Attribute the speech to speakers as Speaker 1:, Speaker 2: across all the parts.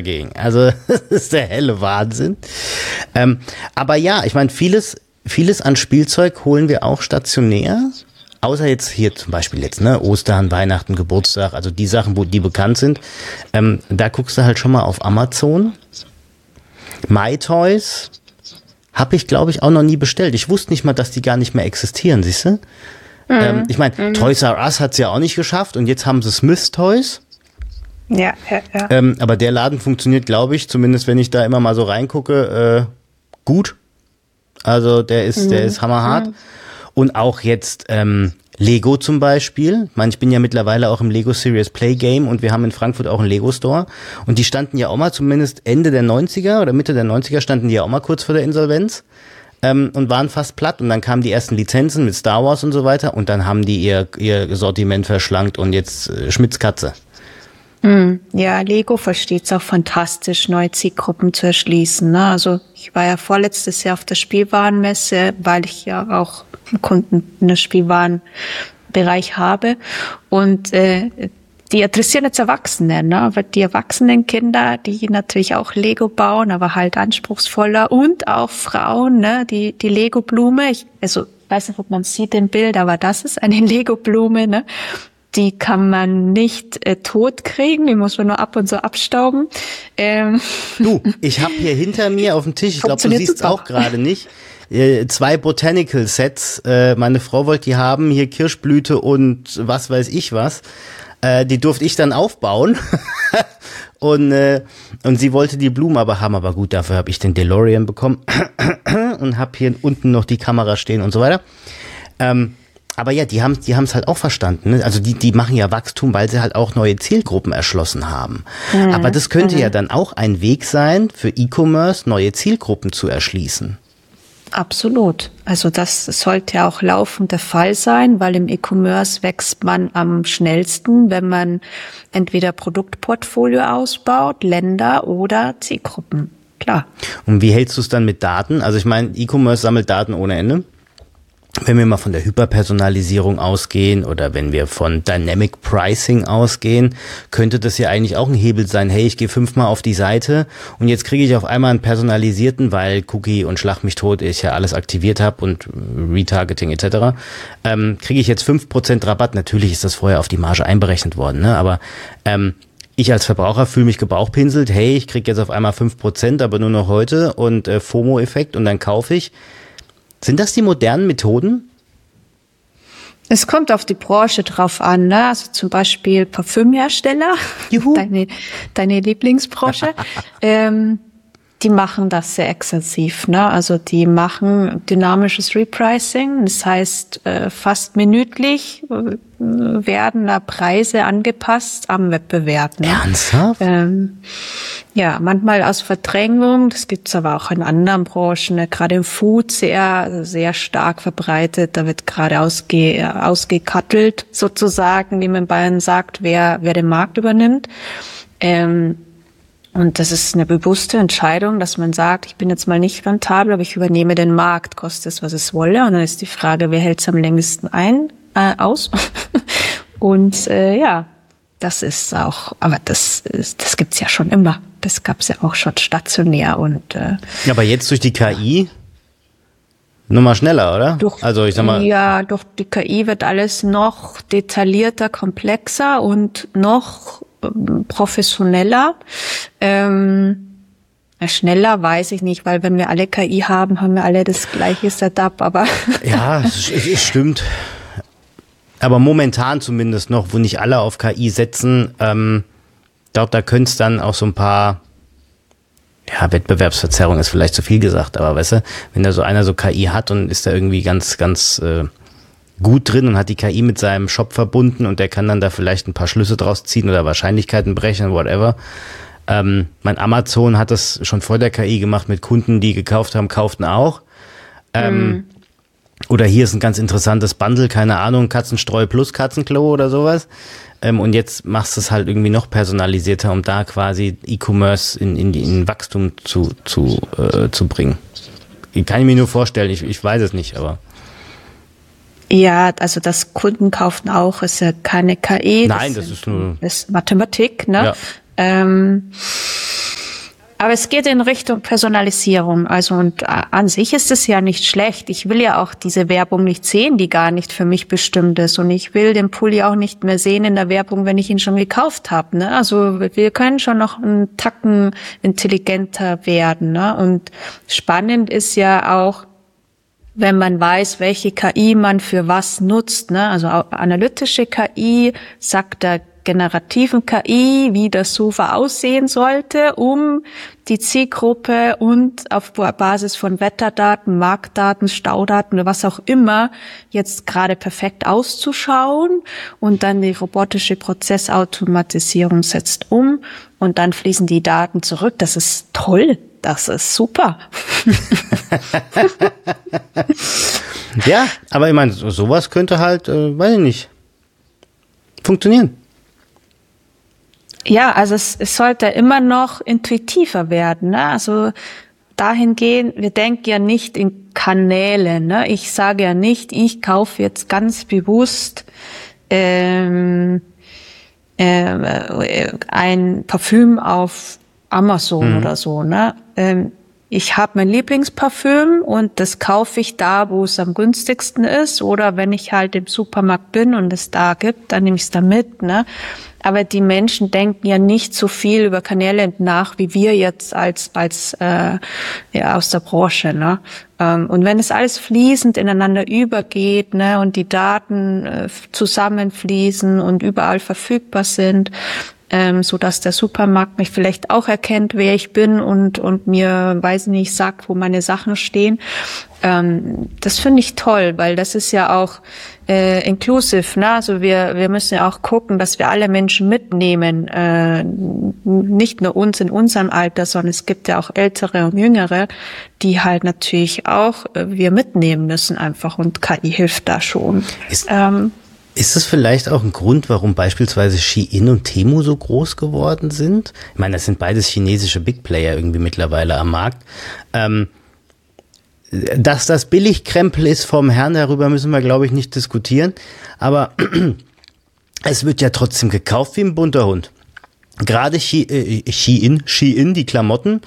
Speaker 1: dagegen. Also das ist der helle Wahnsinn. Aber ja, ich meine, vieles an Spielzeug holen wir auch stationär. Außer jetzt hier zum Beispiel jetzt, ne, Ostern, Weihnachten, Geburtstag, also die Sachen, wo die bekannt sind. Da guckst du halt schon mal auf Amazon. MyToys habe ich, glaube ich, auch noch nie bestellt. Ich wusste nicht mal, dass die gar nicht mehr existieren, siehst du? Ich meine, Toys R Us hat es ja auch nicht geschafft und jetzt haben sie Smith's Toys.
Speaker 2: Ja.
Speaker 1: Aber der Laden funktioniert, glaube ich, zumindest wenn ich da immer mal so reingucke, gut. Also der ist hammerhart. Und auch jetzt Lego zum Beispiel. Ich meine, ich bin ja mittlerweile auch im Lego Serious Play Game und wir haben in Frankfurt auch einen Lego Store. Und die standen ja auch mal zumindest Ende der 90er oder Mitte der 90er standen die ja auch mal kurz vor der Insolvenz und waren fast platt. Und dann kamen die ersten Lizenzen mit Star Wars und so weiter und dann haben die ihr Sortiment verschlankt und jetzt Schmitz Katze.
Speaker 2: Ja, Lego versteht es auch fantastisch, neue Zielgruppen zu erschließen. Ne? Also ich war ja vorletztes Jahr auf der Spielwarenmesse, weil ich ja auch einen Kunden in der Spielwarenbereich habe. Und die interessieren jetzt Erwachsene, ne? Aber die erwachsenen Kinder, die natürlich auch Lego bauen, aber halt anspruchsvoller und auch Frauen, ne? Die Lego-Blume, ich weiß nicht, ob man sieht im Bild, aber das ist eine Lego-Blume, ne? Die kann man nicht tot kriegen, die muss man nur ab und zu abstauben.
Speaker 1: Du, ich habe hier hinter mir auf dem Tisch, ich glaube, du siehst es auch gerade nicht, 2 Botanical Sets. Meine Frau wollte die haben, hier Kirschblüte und was weiß ich was. Die durfte ich dann aufbauen und sie wollte die Blumen aber haben, aber gut, dafür habe ich den DeLorean bekommen und habe hier unten noch die Kamera stehen und so weiter. Aber ja, die haben's halt auch verstanden. Ne? Also die machen ja Wachstum, weil sie halt auch neue Zielgruppen erschlossen haben. Aber das könnte ja dann auch ein Weg sein, für E-Commerce neue Zielgruppen zu erschließen.
Speaker 2: Absolut. Also das sollte auch laufend der Fall sein, weil im E-Commerce wächst man am schnellsten, wenn man entweder Produktportfolio ausbaut, Länder oder Zielgruppen. Klar.
Speaker 1: Und wie hältst du es dann mit Daten? Also ich meine, E-Commerce sammelt Daten ohne Ende. Wenn wir mal von der Hyperpersonalisierung ausgehen oder wenn wir von Dynamic Pricing ausgehen, könnte das ja eigentlich auch ein Hebel sein. Hey, ich gehe 5-mal auf die Seite und jetzt kriege ich auf einmal einen personalisierten, weil Cookie und Schlag mich tot ich ja alles aktiviert habe und Retargeting etc., kriege ich jetzt 5% Rabatt. Natürlich ist das vorher auf die Marge einberechnet worden, ne? Aber ich als Verbraucher fühle mich gebauchpinselt. Hey, ich kriege jetzt auf einmal 5%, aber nur noch heute und FOMO-Effekt und dann kaufe ich. Sind das die modernen Methoden?
Speaker 2: Es kommt auf die Branche drauf an, ne? Also zum Beispiel Parfümhersteller, deine Lieblingsbranche, die machen das sehr exzessiv, ne? Also die machen dynamisches Repricing, das heißt fast minütlich werden da Preise angepasst am Wettbewerb. Ne?
Speaker 1: Ernsthaft?
Speaker 2: Ja, manchmal aus Verdrängung, das gibt's aber auch in anderen Branchen, ne? Gerade im Food sehr stark verbreitet, da wird gerade ausgekattelt sozusagen, wie man in Bayern sagt, wer den Markt übernimmt. Und das ist eine bewusste Entscheidung, dass man sagt, ich bin jetzt mal nicht rentabel, aber ich übernehme den Markt, koste es, was es wolle. Und dann ist die Frage, wer hält es am längsten aus? Und ja, das ist auch, aber das gibt's ja schon immer. Das gab's ja auch schon stationär und
Speaker 1: aber jetzt durch die KI nur mal schneller, oder? Also ich sag mal.
Speaker 2: Ja, durch die KI wird alles noch detaillierter, komplexer und noch professioneller. Schneller weiß ich nicht, weil wenn wir alle KI haben, haben wir alle das gleiche Setup, aber.
Speaker 1: Ja, es stimmt. Aber momentan zumindest noch, wo nicht alle auf KI setzen, glaube, da könnte es dann auch so ein paar, ja, Wettbewerbsverzerrung ist vielleicht zu viel gesagt, aber weißt du, wenn da so einer so KI hat und ist da irgendwie ganz gut drin und hat die KI mit seinem Shop verbunden und der kann dann da vielleicht ein paar Schlüsse draus ziehen oder Wahrscheinlichkeiten brechen, whatever. Mein Amazon hat das schon vor der KI gemacht mit Kunden, die gekauft haben, kauften auch. Oder hier ist ein ganz interessantes Bundle, keine Ahnung, Katzenstreu plus Katzenklo oder sowas. Und jetzt machst du es halt irgendwie noch personalisierter, um da quasi E-Commerce in Wachstum zu bringen. Kann ich mir nur vorstellen, ich weiß es nicht, aber.
Speaker 2: Ja, also das Kunden kaufen auch, ist ja keine KI.
Speaker 1: Nein, das ist nur.
Speaker 2: Ist Mathematik, ne?
Speaker 1: Ja.
Speaker 2: Aber es geht in Richtung Personalisierung. Also und an sich ist es ja nicht schlecht. Ich will ja auch diese Werbung nicht sehen, die gar nicht für mich bestimmt ist. Und ich will den Pulli auch nicht mehr sehen in der Werbung, wenn ich ihn schon gekauft habe. Ne? Also wir können schon noch einen Tacken intelligenter werden. Ne? Und spannend ist ja auch, wenn man weiß, welche KI man für was nutzt. Ne? Also analytische KI sagt der generativen KI, wie das Sofa aussehen sollte, um die Zielgruppe und auf Basis von Wetterdaten, Marktdaten, Staudaten oder was auch immer jetzt gerade perfekt auszuschauen. Und dann die robotische Prozessautomatisierung setzt um und dann fließen die Daten zurück. Das ist toll. Das ist super.
Speaker 1: Ja, aber ich meine, sowas könnte halt, weiß ich nicht, funktionieren.
Speaker 2: Ja, also es sollte immer noch intuitiver werden. Ne? Also dahingehend, wir denken ja nicht in Kanäle. Ne? Ich sage ja nicht, ich kaufe jetzt ganz bewusst ein Parfüm auf Amazon oder so. Ne? Ich habe mein Lieblingsparfüm und das kaufe ich da, wo es am günstigsten ist. Oder wenn ich halt im Supermarkt bin und es da gibt, dann nehme ich es da mit. Ne? Aber die Menschen denken ja nicht so viel über Kanäle nach, wie wir jetzt als ja, aus der Branche. Ne? Und wenn es alles fließend ineinander übergeht, ne, und die Daten zusammenfließen und überall verfügbar sind, so dass der Supermarkt mich vielleicht auch erkennt, wer ich bin und mir, weiß nicht, sagt, wo meine Sachen stehen. Das finde ich toll, weil das ist ja auch inclusive, ne? Also wir müssen ja auch gucken, dass wir alle Menschen mitnehmen, nicht nur uns in unserem Alter, sondern es gibt ja auch Ältere und Jüngere, die halt natürlich auch wir mitnehmen müssen einfach und KI hilft da schon.
Speaker 1: Ist das vielleicht auch ein Grund, warum beispielsweise Shein und Temu so groß geworden sind? Ich meine, das sind beides chinesische Big Player irgendwie mittlerweile am Markt. Dass das Billigkrempel ist vom Herrn, darüber müssen wir, glaube ich, nicht diskutieren. Aber es wird ja trotzdem gekauft wie ein bunter Hund. Gerade Shein, die Klamotten,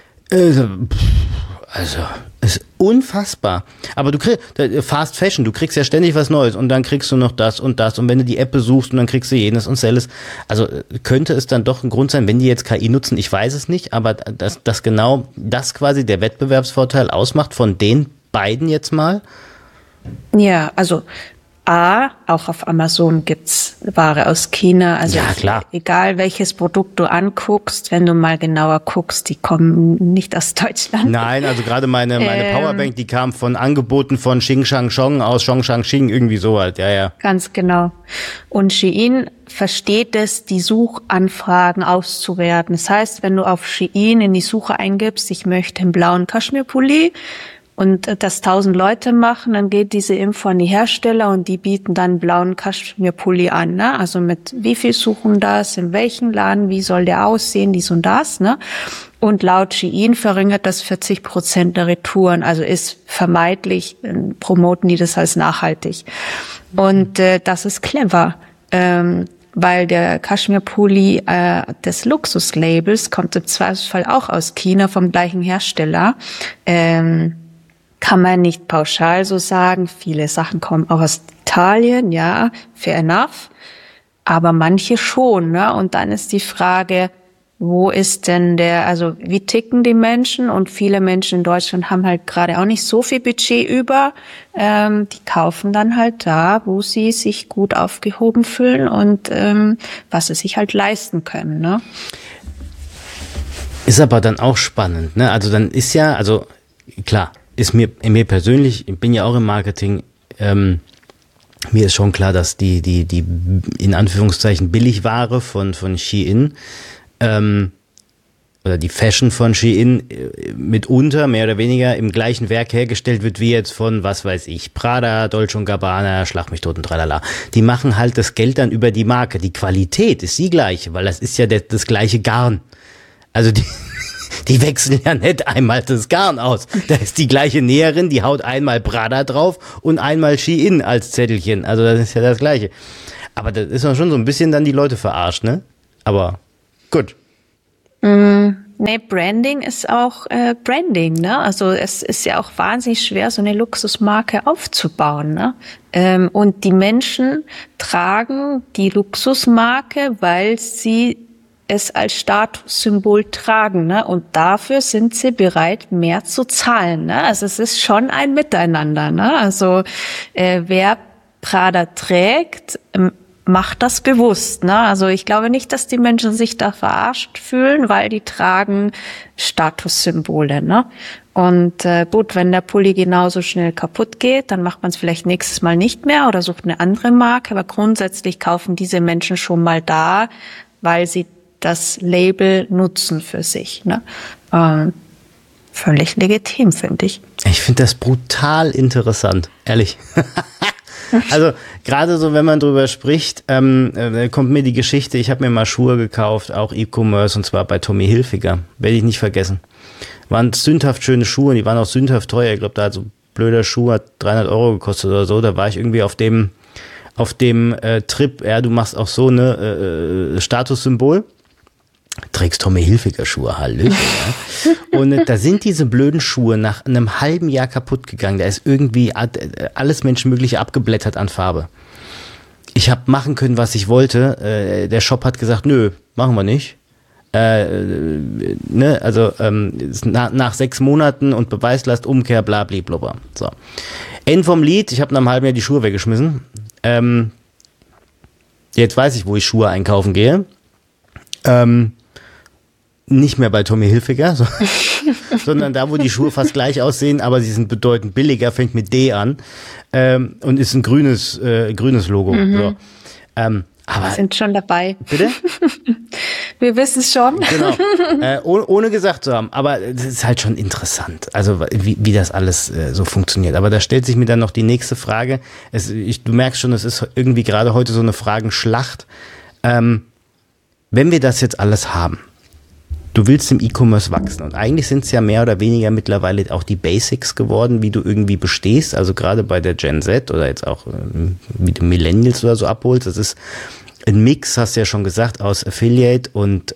Speaker 1: also ist unfassbar. Aber du kriegst Fast Fashion, du kriegst ja ständig was Neues und dann kriegst du noch das und das und wenn du die App besuchst und dann kriegst du jenes und selles. Also könnte es dann doch ein Grund sein, wenn die jetzt KI nutzen, ich weiß es nicht, aber dass genau das quasi der Wettbewerbsvorteil ausmacht von den beiden jetzt mal?
Speaker 2: Ja, also auch auf Amazon gibt's Ware aus China. Also
Speaker 1: ja, klar.
Speaker 2: Egal welches Produkt du anguckst, wenn du mal genauer guckst, die kommen nicht aus Deutschland.
Speaker 1: Nein, also gerade meine Powerbank, die kam von Angeboten von Xing Shang Chong aus Chongshang irgendwie so halt, ja.
Speaker 2: Ganz genau. Und Shein versteht es, die Suchanfragen auszuwerten. Das heißt, wenn du auf Shein in die Suche eingibst, ich möchte einen blauen Kaschmirpulli, und das 1000 Leute machen, dann geht diese Info an die Hersteller und die bieten dann einen blauen Kaschmirpulli an, ne? Also mit wie viel suchen das, in welchem Laden, wie soll der aussehen, dies und das, ne? Und laut Shein verringert das 40% der Retouren, also ist vermeidlich, promoten die das als nachhaltig. Und das ist clever, weil der Kaschmirpulli des Luxuslabels kommt im Zweifelsfall auch aus China vom gleichen Hersteller. Kann man nicht pauschal so sagen. Viele Sachen kommen auch aus Italien, ja, fair enough. Aber manche schon, ne? Und dann ist die Frage, wo ist denn also wie ticken die Menschen? Und viele Menschen in Deutschland haben halt gerade auch nicht so viel Budget über. Die kaufen dann halt da, wo sie sich gut aufgehoben fühlen und was sie sich halt leisten können, ne?
Speaker 1: Ist aber dann auch spannend, ne? Also dann ist ja, also klar, ist mir persönlich, ich bin ja auch im Marketing, mir ist schon klar, dass die in Anführungszeichen Billigware von Shein oder die Fashion von Shein mitunter mehr oder weniger im gleichen Werk hergestellt wird wie jetzt von, was weiß ich, Prada, Dolce & Gabbana, Schlag mich tot und tralala. Die machen halt das Geld dann über die Marke. Die Qualität ist die gleiche, weil das ist ja das gleiche Garn. Also die wechseln ja nicht einmal das Garn aus. Da ist die gleiche Näherin, die haut einmal Prada drauf und einmal Shein als Zettelchen. Also das ist ja das Gleiche. Aber das ist doch schon so ein bisschen dann die Leute verarscht, ne? Aber gut.
Speaker 2: Nee, Branding ist auch Branding, ne? Also es ist ja auch wahnsinnig schwer, so eine Luxusmarke aufzubauen, ne? Und die Menschen tragen die Luxusmarke, weil sie es als Statussymbol tragen, ne? Und dafür sind sie bereit, mehr zu zahlen, ne? Also es ist schon ein Miteinander, ne? Also wer Prada trägt, macht das bewusst, ne? Also ich glaube nicht, dass die Menschen sich da verarscht fühlen, weil die tragen Statussymbole, ne? Und gut, wenn der Pulli genauso schnell kaputt geht, dann macht man es vielleicht nächstes Mal nicht mehr oder sucht eine andere Marke. Aber grundsätzlich kaufen diese Menschen schon mal da, weil sie das Label nutzen für sich, ne? Völlig legitim, finde ich.
Speaker 1: Ich finde das brutal interessant, ehrlich. Also gerade so, wenn man drüber spricht, kommt mir die Geschichte, ich habe mir mal Schuhe gekauft, auch E-Commerce, und zwar bei Tommy Hilfiger, werde ich nicht vergessen. Waren sündhaft schöne Schuhe, die waren auch sündhaft teuer, ich glaube, da hat so ein blöder Schuh hat 300 € gekostet oder so, da war ich irgendwie auf dem Trip, ja, du machst auch so eine Statussymbol. Trägst Tommy Hilfiger Schuhe, Hallöchen. Ja. Und da sind diese blöden Schuhe nach einem halben Jahr kaputt gegangen. Da ist irgendwie alles Menschenmögliche abgeblättert an Farbe. Ich habe machen können, was ich wollte. Der Shop hat gesagt, nö, machen wir nicht. Ne, also nach 6 Monaten und Beweislast, Umkehr, blablabla. So. End vom Lied, ich habe nach einem halben Jahr die Schuhe weggeschmissen. Jetzt weiß ich, wo ich Schuhe einkaufen gehe. Nicht mehr bei Tommy Hilfiger, sondern da, wo die Schuhe fast gleich aussehen, aber sie sind bedeutend billiger, fängt mit D an und ist ein grünes Logo.
Speaker 2: Mhm.
Speaker 1: So.
Speaker 2: Aber wir sind schon dabei.
Speaker 1: Bitte?
Speaker 2: Wir wissen es schon.
Speaker 1: Genau. Ohne gesagt zu haben. Aber das ist halt schon interessant, also wie das alles so funktioniert. Aber da stellt sich mir dann noch die nächste Frage. Du merkst schon, es ist irgendwie gerade heute so eine Fragenschlacht. Wenn wir das jetzt alles haben, du willst im E-Commerce wachsen und eigentlich sind es ja mehr oder weniger mittlerweile auch die Basics geworden, wie du irgendwie bestehst, also gerade bei der Gen Z oder jetzt auch wie du Millennials oder so abholst, das ist ein Mix, hast du ja schon gesagt, aus Affiliate und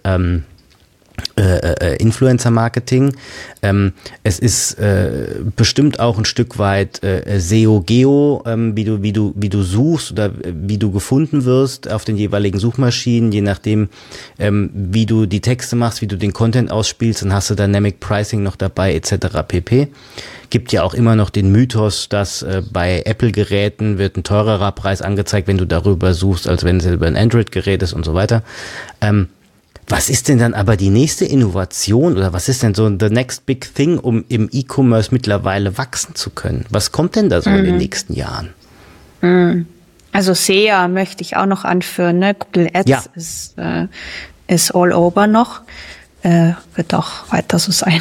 Speaker 1: Influencer-Marketing. Es ist bestimmt auch ein Stück weit SEO-Geo, wie du suchst oder wie du gefunden wirst auf den jeweiligen Suchmaschinen, je nachdem, wie du die Texte machst, wie du den Content ausspielst, dann hast du Dynamic Pricing noch dabei, etc. pp. Gibt ja auch immer noch den Mythos, dass bei Apple-Geräten wird ein teurerer Preis angezeigt, wenn du darüber suchst, als wenn es über ein Android-Gerät ist und so weiter. Was ist denn dann aber die nächste Innovation oder was ist denn so the next big thing, um im E-Commerce mittlerweile wachsen zu können? Was kommt denn da so in den nächsten Jahren?
Speaker 2: Also SEA möchte ich auch noch anführen, ne? Google Ads ist all over noch, wird auch weiter so sein.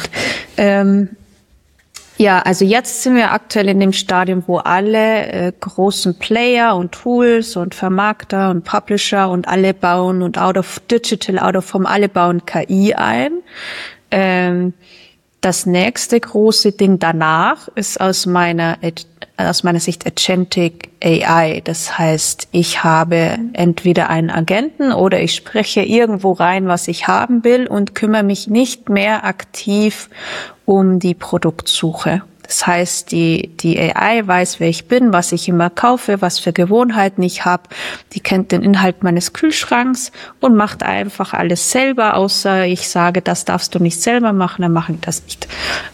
Speaker 2: Ja, also jetzt sind wir aktuell in dem Stadium, wo alle großen Player und Tools und Vermarkter und Publisher und alle bauen und out of home, alle bauen KI ein. Das nächste große Ding danach ist aus meiner Sicht Agentic AI. Das heißt, ich habe entweder einen Agenten oder ich spreche irgendwo rein, was ich haben will und kümmere mich nicht mehr aktiv um die Produktsuche. Das heißt, die AI weiß, wer ich bin, was ich immer kaufe, was für Gewohnheiten ich habe. Die kennt den Inhalt meines Kühlschranks und macht einfach alles selber, außer ich sage, das darfst du nicht selber machen, dann mache ich das nicht.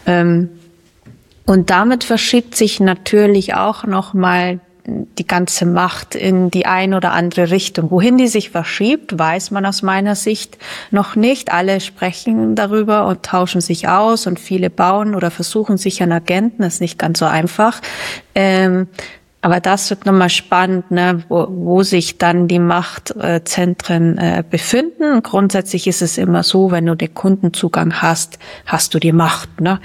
Speaker 2: Und damit verschiebt sich natürlich auch nochmal die ganze Macht in die ein oder andere Richtung. Wohin die sich verschiebt, weiß man aus meiner Sicht noch nicht. Alle sprechen darüber und tauschen sich aus und viele bauen oder versuchen sich an Agenten. Das ist nicht ganz so einfach. Aber das wird nochmal spannend, ne, wo sich dann die Machtzentren befinden. Grundsätzlich ist es immer so, wenn du den Kundenzugang hast, hast du die Macht, ne?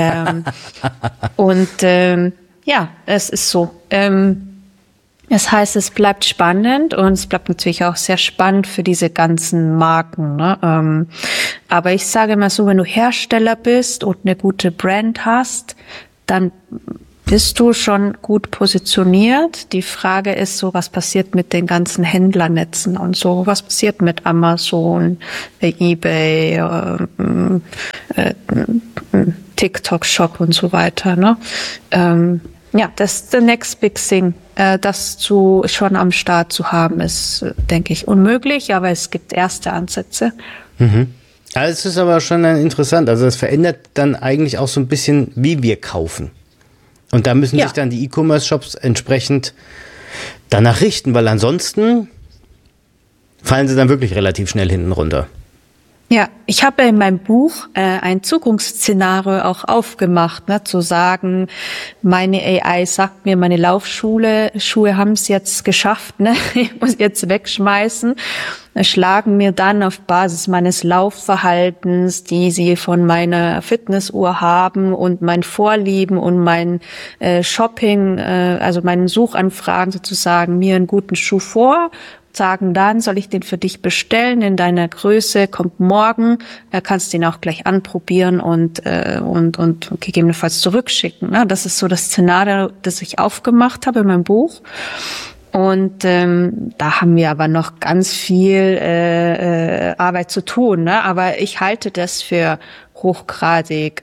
Speaker 2: Ja, es ist so. Das heißt, es bleibt spannend und es bleibt natürlich auch sehr spannend für diese ganzen Marken, ne? Aber ich sage mal so, wenn du Hersteller bist und eine gute Brand hast, dann bist du schon gut positioniert. Die Frage ist so, was passiert mit den ganzen Händlernetzen und so? Was passiert mit Amazon, eBay, TikTok-Shop und so weiter, ne? Ja, das ist the next big thing. Das schon am Start zu haben, ist, denke ich, unmöglich, aber es gibt erste Ansätze.
Speaker 1: Mhm. Also es ist aber schon interessant. Also es verändert dann eigentlich auch so ein bisschen, wie wir kaufen. Und da müssen sich dann die E-Commerce-Shops entsprechend danach richten, weil ansonsten fallen sie dann wirklich relativ schnell hinten runter.
Speaker 2: Ja, ich habe in meinem Buch ein Zukunftsszenario auch aufgemacht, ne, zu sagen, meine AI sagt mir, meine Schuhe haben es jetzt geschafft, ne, ich muss jetzt wegschmeißen, schlagen mir dann auf Basis meines Laufverhaltens, die sie von meiner Fitnessuhr haben und mein Vorlieben und mein Shopping, also meinen Suchanfragen sozusagen, mir einen guten Schuh vor. Sagen dann, soll ich den für dich bestellen in deiner Größe, kommt morgen, kannst den auch gleich anprobieren und gegebenenfalls zurückschicken. Das ist so das Szenario, das ich aufgemacht habe in meinem Buch. Und da haben wir aber noch ganz viel Arbeit zu tun. Ne? Aber ich halte das für hochgradig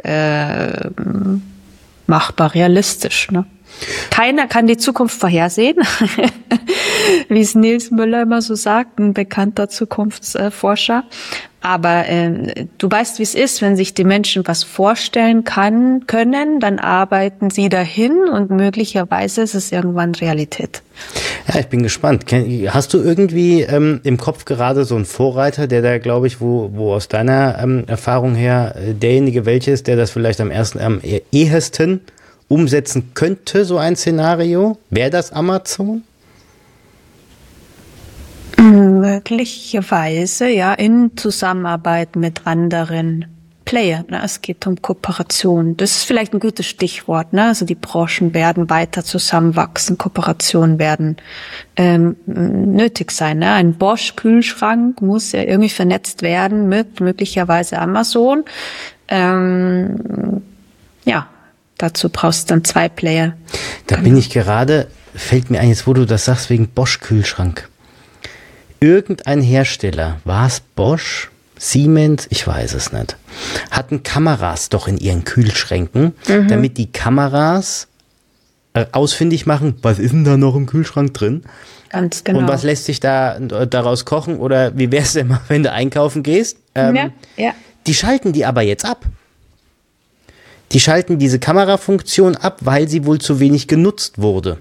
Speaker 2: machbar, realistisch. Ne? Keiner kann die Zukunft vorhersehen, wie es Nils Müller immer so sagt, ein bekannter Zukunftsforscher. Aber du weißt, wie es ist, wenn sich die Menschen was vorstellen können, dann arbeiten sie dahin und möglicherweise ist es irgendwann Realität.
Speaker 1: Ja, ich bin gespannt. Hast du irgendwie im Kopf gerade so einen Vorreiter, der da, glaube ich, wo aus deiner Erfahrung her derjenige welche ist, der das vielleicht am ehesten umsetzen könnte, so ein Szenario? Wäre das Amazon?
Speaker 2: Möglicherweise, ja, in Zusammenarbeit mit anderen Playern. Ne? Es geht um Kooperation. Das ist vielleicht ein gutes Stichwort. Ne? Also die Branchen werden weiter zusammenwachsen. Kooperationen werden nötig sein. Ne? Ein Bosch-Kühlschrank muss ja irgendwie vernetzt werden mit möglicherweise Amazon. Ja. Dazu brauchst du dann 2 Player.
Speaker 1: Da bin ich gerade, fällt mir ein, jetzt wo du das sagst, wegen Bosch-Kühlschrank. Irgendein Hersteller, war es Bosch, Siemens, ich weiß es nicht, hatten Kameras doch in ihren Kühlschränken, damit die Kameras ausfindig machen, was ist denn da noch im Kühlschrank drin?
Speaker 2: Ganz genau.
Speaker 1: Und was lässt sich daraus kochen? Oder wie wär's denn mal, wenn du einkaufen gehst?
Speaker 2: Ja.
Speaker 1: Die schalten die aber jetzt ab. Die schalten diese Kamerafunktion ab, weil sie wohl zu wenig genutzt wurde.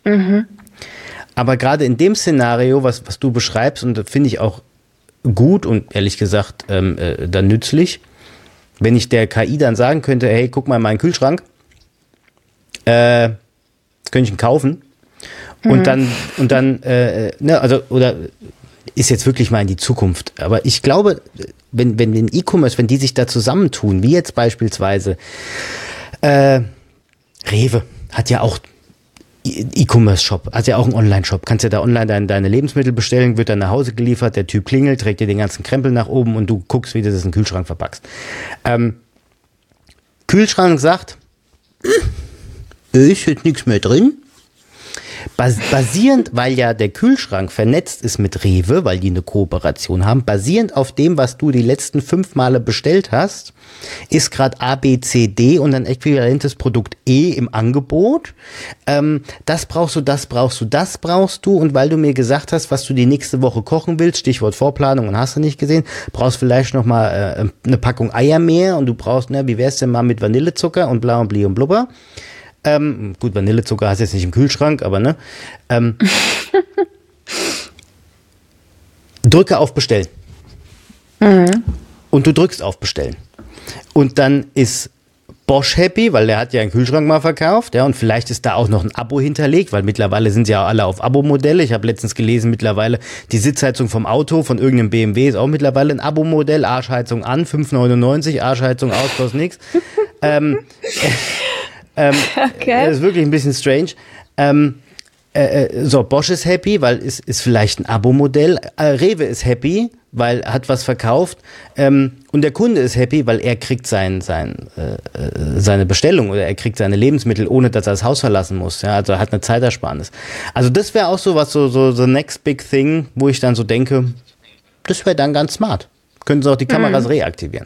Speaker 1: Aber gerade in dem Szenario, was du beschreibst, und das finde ich auch gut und ehrlich gesagt dann nützlich, wenn ich der KI dann sagen könnte, hey, guck mal in meinen Kühlschrank, könnte ich ihn kaufen und dann oder ist jetzt wirklich mal in die Zukunft. Aber ich glaube, wenn den E-Commerce, wenn die sich da zusammentun, wie jetzt beispielsweise Rewe hat ja auch E-Commerce-Shop, hat ja auch einen Online-Shop. Kannst ja da online deine Lebensmittel bestellen, wird dann nach Hause geliefert, der Typ klingelt, trägt dir den ganzen Krempel nach oben und du guckst, wie du das in den Kühlschrank verpackst. Kühlschrank sagt, ist jetzt nichts mehr drin. Basierend, weil ja der Kühlschrank vernetzt ist mit Rewe, weil die eine Kooperation haben, basierend auf dem, was du die letzten 5 Male bestellt hast, ist gerade A, B, C, D und ein äquivalentes Produkt E im Angebot. Das brauchst du und weil du mir gesagt hast, was du die nächste Woche kochen willst, Stichwort Vorplanung und hast du nicht gesehen, brauchst vielleicht noch mal eine Packung Eier mehr und du brauchst, wie wär's denn mal mit Vanillezucker und bla und bli und blubber. Gut, Vanillezucker hast du jetzt nicht im Kühlschrank, aber ne. Drücke auf Bestellen. Und du drückst auf Bestellen. Und dann ist Bosch happy, weil der hat ja einen Kühlschrank mal verkauft, ja, und vielleicht ist da auch noch ein Abo hinterlegt, weil mittlerweile sind sie ja alle auf Abo-Modelle. Ich habe letztens gelesen, mittlerweile die Sitzheizung vom Auto, von irgendeinem BMW ist auch mittlerweile ein Abo-Modell. Arschheizung an, 5,99, Arschheizung aus, kostet nichts. Okay. Das ist wirklich ein bisschen strange. So, Bosch ist happy, weil es ist vielleicht ein Abo-Modell. Rewe ist happy, weil er hat was verkauft und der Kunde ist happy, weil er kriegt seine Bestellung oder er kriegt seine Lebensmittel, ohne dass er das Haus verlassen muss. Ja, also er hat eine Zeitersparnis. Also das wäre auch so was, so the next big thing, wo ich dann so denke, das wäre dann ganz smart. Können Sie auch die Kameras reaktivieren.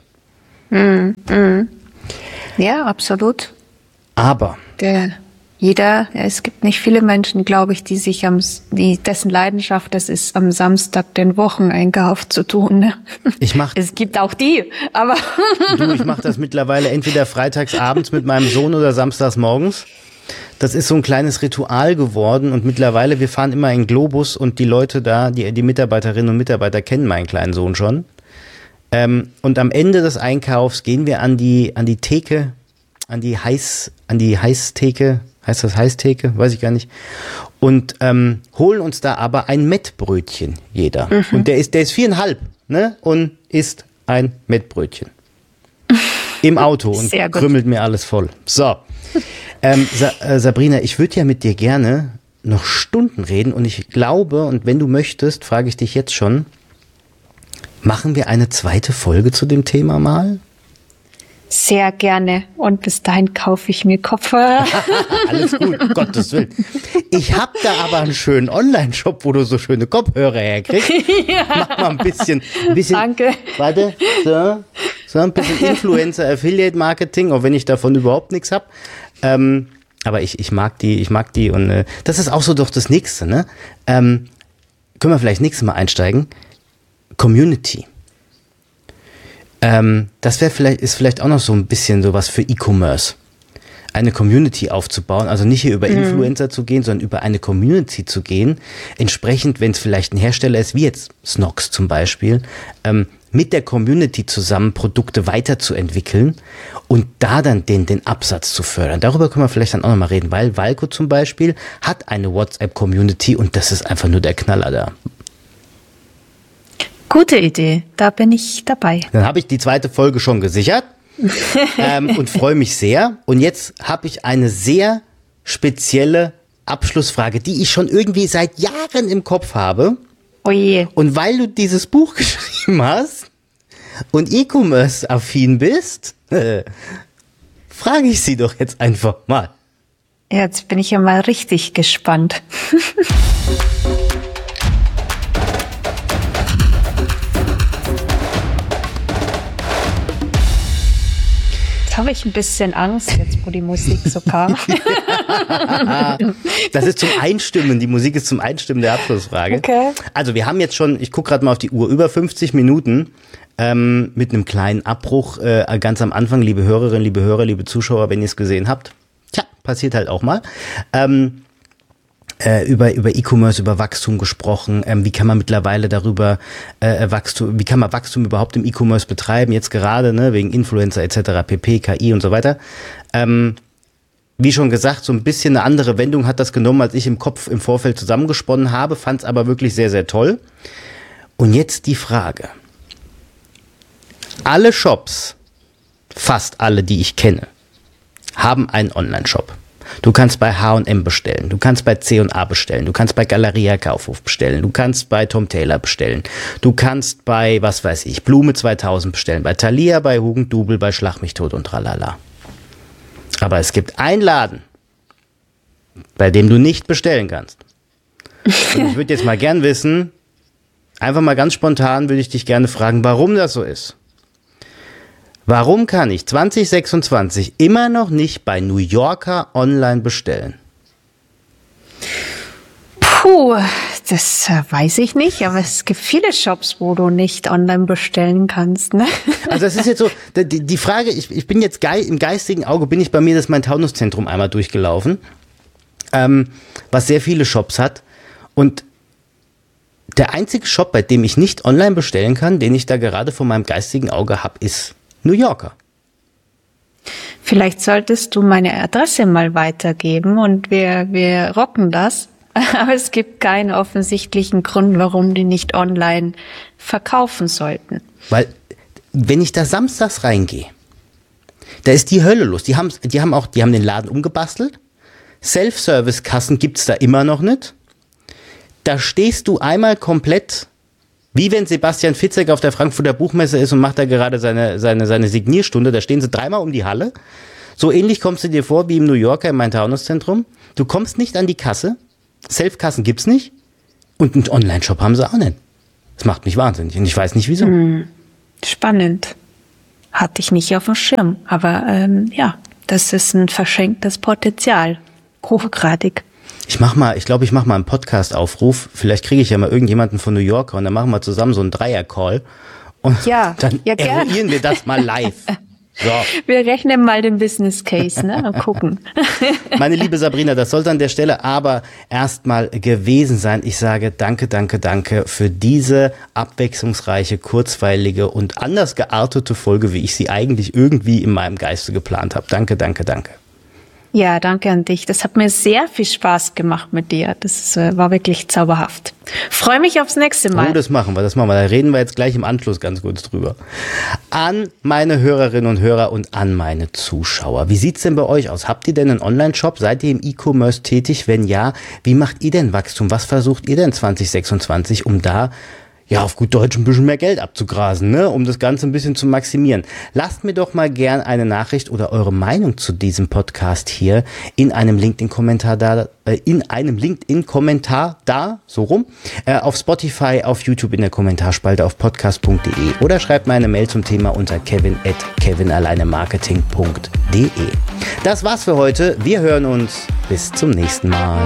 Speaker 2: Ja, absolut.
Speaker 1: Aber
Speaker 2: es gibt nicht viele Menschen, glaube ich, dessen Leidenschaft es ist, am Samstag den Wocheneinkauf zu tun. Ne? Es gibt auch die, aber
Speaker 1: ich mache das mittlerweile entweder freitags abends mit meinem Sohn oder samstags morgens. Das ist so ein kleines Ritual geworden und mittlerweile, wir fahren immer in Globus und die Leute da, die Mitarbeiterinnen und Mitarbeiter kennen meinen kleinen Sohn schon. Und am Ende des Einkaufs gehen wir an die Theke, an die Heißtheke, heißt das Heißtheke? Weiß ich gar nicht. Und holen uns da aber ein Mettbrötchen jeder. Und der ist 4,5, ne? Und isst ein Mettbrötchen. Im Auto und krümmelt mir alles voll. So. Sabrina, ich würde ja mit dir gerne noch Stunden reden und ich glaube, und wenn du möchtest, frage ich dich jetzt schon, machen wir eine zweite Folge zu dem Thema mal?
Speaker 2: Sehr gerne. Und bis dahin kaufe ich mir Kopfhörer.
Speaker 1: Alles gut, Gottes Willen. Ich habe da aber einen schönen Online-Shop, wo du so schöne Kopfhörer herkriegst. Ja. Mach mal ein bisschen.
Speaker 2: Danke.
Speaker 1: Warte, so ein bisschen Influencer-Affiliate-Marketing, auch wenn ich davon überhaupt nichts habe. Aber ich mag die und das ist auch so doch das Nächste, ne? Können wir vielleicht nächstes Mal einsteigen? Community. Das ist vielleicht auch noch so ein bisschen sowas für E-Commerce. Eine Community aufzubauen, also nicht hier über Influencer zu gehen, sondern über eine Community zu gehen. Entsprechend, wenn es vielleicht ein Hersteller ist, wie jetzt Snox zum Beispiel, mit der Community zusammen Produkte weiterzuentwickeln und da dann den Absatz zu fördern. Darüber können wir vielleicht dann auch nochmal reden, weil Walco zum Beispiel hat eine WhatsApp-Community und das ist einfach nur der Knaller da.
Speaker 2: Gute Idee, da bin ich dabei.
Speaker 1: Dann habe ich die zweite Folge schon gesichert und freue mich sehr. Und jetzt habe ich eine sehr spezielle Abschlussfrage, die ich schon irgendwie seit Jahren im Kopf habe.
Speaker 2: Oh je.
Speaker 1: Und weil du dieses Buch geschrieben hast und E-Commerce-affin bist, frage ich sie doch jetzt einfach mal.
Speaker 2: Jetzt bin ich ja mal richtig gespannt. Jetzt habe ich ein bisschen Angst, jetzt wo die Musik so kam.
Speaker 1: Das ist zum Einstimmen, die Musik ist zum Einstimmen der Abschlussfrage.
Speaker 2: Okay.
Speaker 1: Also wir haben jetzt schon, ich gucke gerade mal auf die Uhr, über 50 Minuten mit einem kleinen Abbruch ganz am Anfang, liebe Hörerinnen, liebe Hörer, liebe Zuschauer, wenn ihr es gesehen habt. Tja, passiert halt auch mal. Über E-Commerce, über Wachstum gesprochen. Wie kann man mittlerweile darüber wie kann man Wachstum überhaupt im E-Commerce betreiben? Jetzt gerade, ne, wegen Influencer etc., PP, KI und so weiter. Wie schon gesagt, so ein bisschen eine andere Wendung hat das genommen, als ich im Kopf im Vorfeld zusammengesponnen habe, fand es aber wirklich sehr, sehr toll. Und jetzt die Frage. Alle Shops, fast alle, die ich kenne, haben einen Online-Shop. Du kannst bei H&M bestellen, du kannst bei C&A bestellen, du kannst bei Galeria Kaufhof bestellen, du kannst bei Tom Taylor bestellen, du kannst bei, was weiß ich, Blume 2000 bestellen, bei Thalia, bei Hugendubel, bei Schlag mich tot und tralala. Aber es gibt einen Laden, bei dem du nicht bestellen kannst. Und ich würde jetzt mal gern wissen, einfach mal ganz spontan würde ich dich gerne fragen, warum das so ist. Warum kann ich 2026 immer noch nicht bei New Yorker online bestellen?
Speaker 2: Puh, das weiß ich nicht, aber es gibt viele Shops, wo du nicht online bestellen kannst, ne?
Speaker 1: Also das ist jetzt so, die Frage, ich bin jetzt im geistigen Auge, bin ich bei mir das Main-Taunus-Zentrum einmal durchgelaufen, was sehr viele Shops hat und der einzige Shop, bei dem ich nicht online bestellen kann, den ich da gerade vor meinem geistigen Auge habe, ist New Yorker.
Speaker 2: Vielleicht solltest du meine Adresse mal weitergeben und wir rocken das. Aber es gibt keinen offensichtlichen Grund, warum die nicht online verkaufen sollten.
Speaker 1: Weil, wenn ich da samstags reingehe, da ist die Hölle los. Die haben den Laden umgebastelt. Self-Service-Kassen gibt's da immer noch nicht. Da stehst du einmal komplett Wie wenn Sebastian Fitzek auf der Frankfurter Buchmesse ist und macht da gerade seine Signierstunde, da stehen sie 3-mal um die Halle. So ähnlich kommst du dir vor wie im New Yorker im Main-Taunus-Zentrum. Du kommst nicht an die Kasse, Self-Kassen gibt's nicht und einen Online-Shop haben sie auch nicht. Das macht mich wahnsinnig und ich weiß nicht wieso.
Speaker 2: Spannend. Hatte ich nicht auf dem Schirm, aber das ist ein verschenktes Potenzial. Hochgradig.
Speaker 1: Ich glaube, ich mach mal einen Podcast-Aufruf. Vielleicht kriege ich ja mal irgendjemanden von New York und dann machen wir zusammen so einen Dreier-Call. Und dann eruieren wir das mal live. So.
Speaker 2: Wir rechnen mal den Business Case, ne? Mal gucken.
Speaker 1: Meine liebe Sabrina, das sollte an der Stelle aber erstmal gewesen sein. Ich sage danke für diese abwechslungsreiche, kurzweilige und anders geartete Folge, wie ich sie eigentlich irgendwie in meinem Geiste geplant habe. Danke.
Speaker 2: Ja, danke an dich. Das hat mir sehr viel Spaß gemacht mit dir. Das war wirklich zauberhaft. Freue mich aufs nächste Mal.
Speaker 1: Oh, das machen wir. Da reden wir jetzt gleich im Anschluss ganz kurz drüber. An meine Hörerinnen und Hörer und an meine Zuschauer. Wie sieht's denn bei euch aus? Habt ihr denn einen Online-Shop? Seid ihr im E-Commerce tätig? Wenn ja, wie macht ihr denn Wachstum? Was versucht ihr denn 2026, um da auf gut Deutsch ein bisschen mehr Geld abzugrasen, ne? Um das Ganze ein bisschen zu maximieren. Lasst mir doch mal gern eine Nachricht oder eure Meinung zu diesem Podcast hier in einem LinkedIn-Kommentar da, so rum, auf Spotify, auf YouTube in der Kommentarspalte auf podcast.de oder schreibt mir eine Mail zum Thema unter kevin@kevinalleinemarketing.de. Das war's für heute. Wir hören uns. Bis zum nächsten Mal.